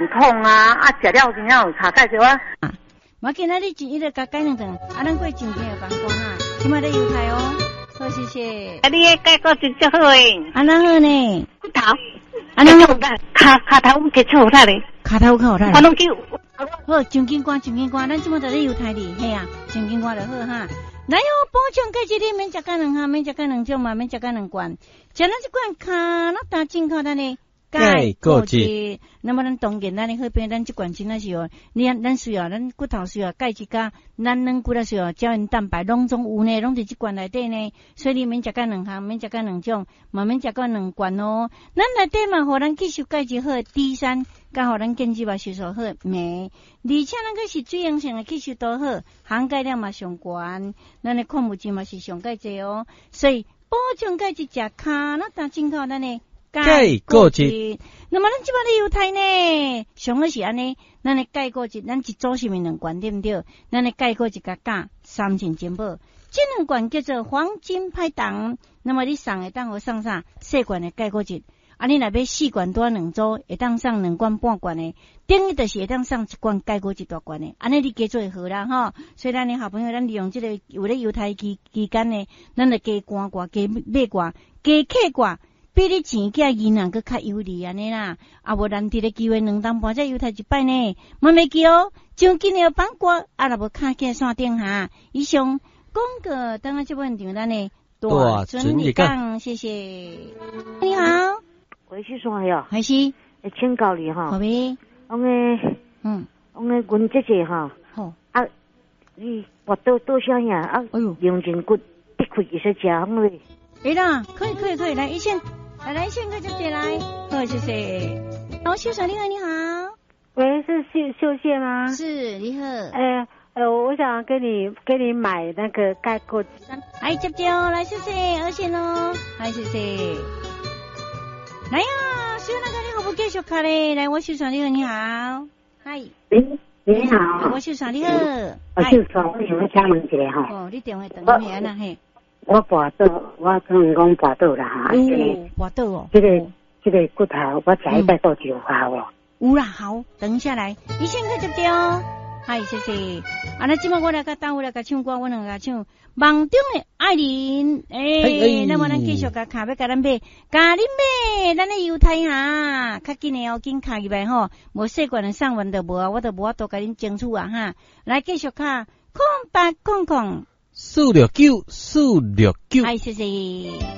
痛啊，食了真正有差介绍啊。 我今仔日一日甲改两顿，咱过正经有讲讲哈，起码咧犹太哦。好，谢谢。 你的改过真正好诶。 哪好呢？ 骨头。 哪好？ 骹头有结好睇咧。 骹头有好睇。 我拢叫。 好，正经歌，咱即马在咧犹太里，嘿啊，正经歌就好哈。来哦，补充钙质你免食甲两项，免食甲两种嘛，免食甲两罐。食咱即罐卡那大进口咱的钙固质。那么咱当然咱的好病，咱即罐真啊是哦，咱需要咱骨头需要钙质甲咱软骨啊需要胶原蛋白，拢总有呢，拢伫即罐内底呢。所以你免食甲两项，免食甲两种，嘛免食甲两罐哦。咱内底嘛，互咱吸收钙质好，D3。甲互咱根基嘛吸收好镁，而且咱个是水溶性的吸收都好，含钙量嘛上悬，咱的矿物质嘛是上钙质哦，所以补充钙质食卡那大进口咱的钙固质。那么咱即摆咧犹太呢，上好是安尼，咱的钙固质，咱一组是咪两罐对不对？咱的钙固质甲钾3层珍宝，这两罐叫做黄金拍档。那么你送会当互送啥？细罐的钙固质。你若要4罐多2组，会当送2罐半罐的，等于就是会当送1罐钙固质大罐的，安尼你加做好啦吼。所以咱的好朋友，咱利用这个有咧犹太期间呢，咱就加赶挂、加买挂、加客挂，比你钱价银行佮较有利安尼啦。无难得的机会2当半只犹太一摆呢，莫忘记哦。将今日放挂，若无卡起线顶哈。以上广告等下这部分场咱的大准你讲，谢谢。你好。 我是说哟， 还是请教你哈。 好呗。 我阮姐姐哈。 好。 你拔多少呀？哎呦，用筋骨必开一些食好嘞。 会啦，可以，来一线，来一线，快就点来。好，谢谢。秀嫂你好，你好。 喂，是秀谢吗？ 是，你好。 我想给你买那个钙固质。 来接来，谢谢，二线哦，来谢谢。来呀，秀那个你好不继续卡嘞？来，我秀嫂你好，你好，嗨。 你好。 我秀嫂你好。 我秀嫂，我想要请问一下哈。 哦，你电话等咩啊？嘿。 我跋倒，我成功跋倒啦哈。 跋倒哦。 这个骨头，我下一摆倒就好哦。 有啦，好，等下来，你先去接掉。嗨，谢谢。那今晚我来甲单位来甲唱歌，我两个唱梦中的爱人。那么咱继续甲卡要甲咱买，甲你买，咱的犹太哈，较紧的哦，紧卡入来吼，无细罐的送完就无啊，我就无法度甲恁争取啊哈。来继续卡，0800。469。 哎， 谢谢。